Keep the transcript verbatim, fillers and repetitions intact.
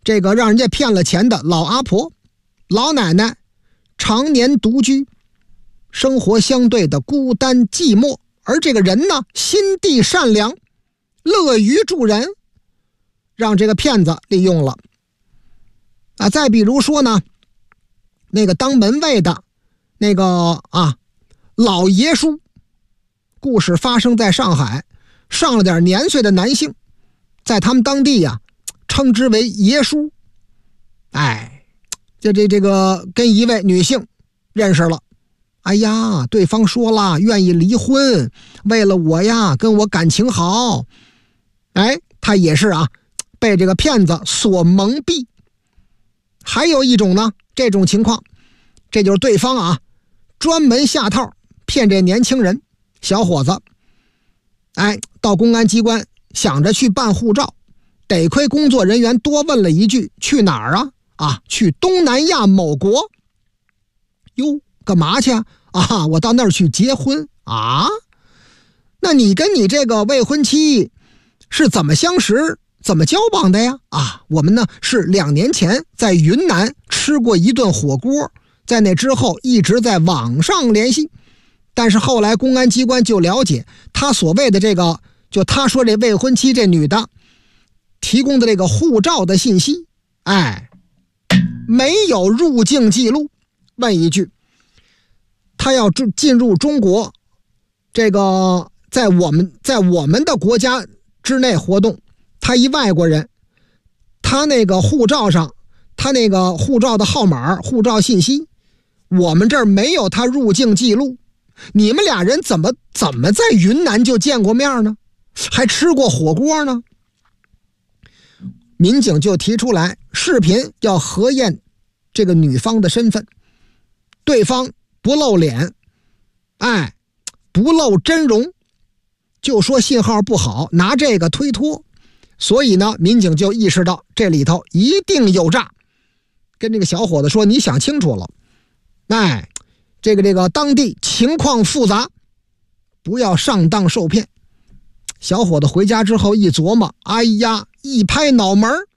这个让人家骗了钱的老阿婆、老奶奶常年独居，生活相对的孤单寂寞，而这个人呢，心地善良，乐于助人，让这个骗子利用了啊。再比如说呢，那个当门卫的那个啊老爷叔，故事发生在上海，上了点年岁的男性，在他们当地呀、啊、称之为爷叔。哎，这这这个跟一位女性认识了，哎呀，对方说了愿意离婚，为了我呀跟我感情好。哎，他也是啊被这个骗子所蒙蔽。还有一种呢，这种情况，这就是对方啊专门下套骗这年轻人小伙子。哎，到公安机关想着去办护照，得亏工作人员多问了一句，去哪儿啊？啊，去东南亚某国。哟，干嘛去啊？啊，我到那儿去结婚啊。那你跟你这个未婚妻是怎么相识、怎么交往的呀？啊，我们呢是两年前在云南吃过一顿火锅，在那之后一直在网上联系。但是后来公安机关就了解，他所谓的这个，就他说这未婚妻这女的提供的这个护照的信息，哎，没有入境记录。问一句，他要进入中国，这个在我们在我们的国家之内活动，他一外国人，他那个护照上，他那个护照的号码、护照信息，我们这儿没有他入境记录。你们俩人怎么怎么在云南就见过面呢？还吃过火锅呢？民警就提出来，视频要核验这个女方的身份，对方不露脸，哎，不露真容，就说信号不好，拿这个推脱。所以呢，民警就意识到这里头一定有诈，跟这个小伙子说，你想清楚了，哎，这个这个当地情况复杂，不要上当受骗。小伙子回家之后一琢磨，哎呀，一拍脑门，